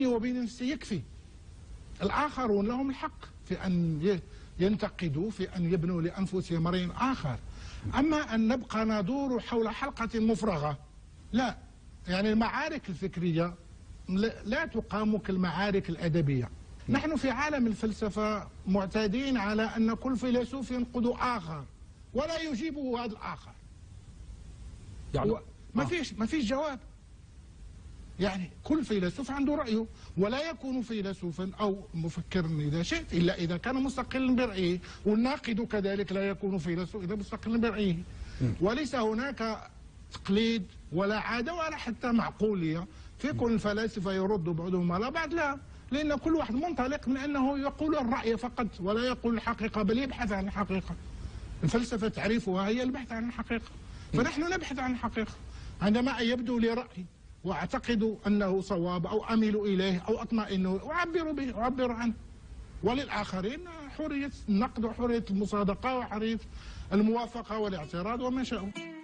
وبين نفسه يكفي. الآخرون لهم الحق في أن ينتقدوا، في أن يبنوا لأنفسهم رأي آخر. أما أن نبقى ندور حول حلقة مفرغة، لا. يعني المعارك الفكرية لا تقام كالمعارك الأدبية. نحن في عالم الفلسفة معتادين على أن كل فيلسوف ينقد آخر ولا يجيبه هذا الآخر. يعني ما فيش جواب. يعني كل فيلسوف عنده رأيه، ولا يكون فيلسوفا أو مفكرا إذا شئت إلا إذا كان مستقلا برأيه، والناقد كذلك لا يكون فيلسوف إذا مستقلا برأيه. وليس هناك تقليد ولا عادة ولا حتى معقولية في كل الفلاسفة يرد بعضهم على بعض، لا. لأن كل واحد منطلق من أنه يقول الرأي فقط ولا يقول الحقيقة، بل يبحث عن الحقيقة. الفلسفة تعريفها هي البحث عن الحقيقة. فنحن نبحث عن الحقيقة عندما يبدو لي رأي وأعتقد أنه صواب أو أميل إليه أو أطمئن أعبر به، أعبر عنه. وللآخرين حرية النقد وحرية المصادقة وحرية الموافقة والاعتراض وما شاءوا.